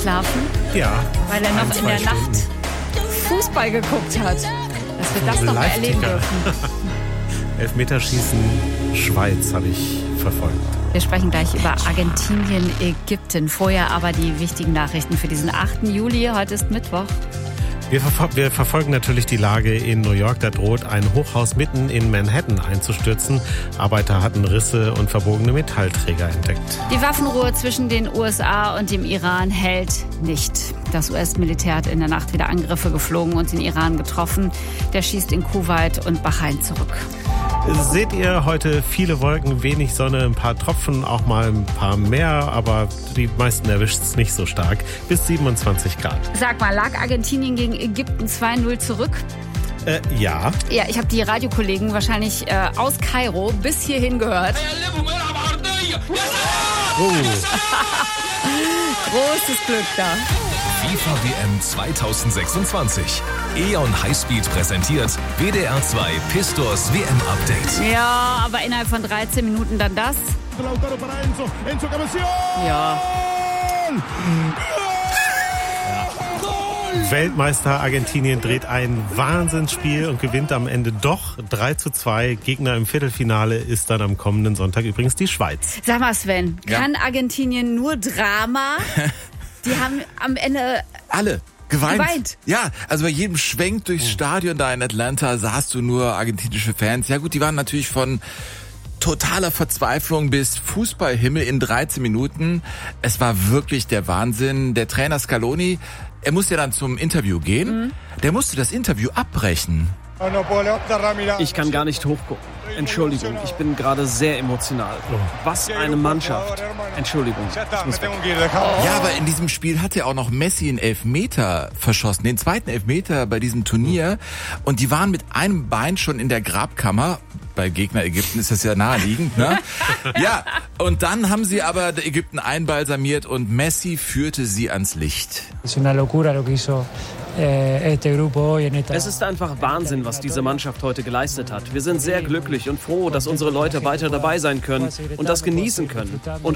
eingeschlafen? Ja. Weil er noch in der Nacht Fußball geguckt hat. Dass wir das noch mal erleben dürfen. Elfmeterschießen Schweiz habe ich verfolgt. Wir sprechen gleich über Argentinien, Ägypten. Vorher aber die wichtigen Nachrichten für diesen 8. Juli. Heute ist Mittwoch. Wir verfolgen natürlich die Lage in New York. Da droht ein Hochhaus mitten in Manhattan einzustürzen. Arbeiter hatten Risse und verbogene Metallträger entdeckt. Die Waffenruhe zwischen den USA und dem Iran hält nicht. Das US-Militär hat in der Nacht wieder Angriffe geflogen und den Iran getroffen. Der schießt in Kuwait und Bahrain zurück. Seht ihr heute viele Wolken, wenig Sonne, ein paar Tropfen, auch mal ein paar mehr, aber die meisten erwischt es nicht so stark. Bis 27 Grad. Sag mal, lag Argentinien gegen Ägypten 2-0 zurück? Ja. Ja, ich habe die Radiokollegen wahrscheinlich aus Kairo bis hierhin gehört. Großes Glück da. FIFA WM 2026. E.ON Highspeed präsentiert WDR 2 Pistors WM-Update. Ja, aber innerhalb von 13 Minuten dann das. Ja. Weltmeister Argentinien dreht ein Wahnsinnsspiel und gewinnt am Ende doch 3-2. Gegner im Viertelfinale ist dann am kommenden Sonntag übrigens die Schweiz. Sag mal, Sven, kann Argentinien nur Drama? Die haben am Ende alle geweint. Ja, also bei jedem Schwenk durchs Stadion da in Atlanta sahst du nur argentinische Fans. Ja gut, die waren natürlich von totaler Verzweiflung bis Fußballhimmel in 13 Minuten. Es war wirklich der Wahnsinn. Der Trainer Scaloni, er musste ja dann zum Interview gehen. Der musste das Interview abbrechen. Ich kann gar nicht hochgucken. Entschuldigung, ich bin gerade sehr emotional. Was eine Mannschaft. Entschuldigung, ich muss weg. Ja, aber in diesem Spiel hat ja auch noch Messi einen Elfmeter verschossen. Den zweiten Elfmeter bei diesem Turnier. Und die waren mit einem Bein schon in der Grabkammer. Bei Gegner Ägypten ist das ja naheliegend, ne? Ja, und dann haben sie aber Ägypten einbalsamiert und Messi führte sie ans Licht. Es ist einfach Wahnsinn, was diese Mannschaft heute geleistet hat. Wir sind sehr glücklich und froh, dass unsere Leute weiter dabei sein können und das genießen können. Und